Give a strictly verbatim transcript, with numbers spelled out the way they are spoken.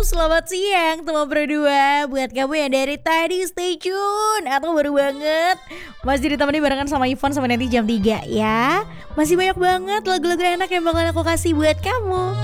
selamat siang teman berdua. Buat kamu yang dari tadi stay tune atau baru banget, masih ditemani barengan sama Ivan sampai nanti jam tiga ya. Masih banyak banget lagu-lagu enak yang bakal aku kasih buat kamu.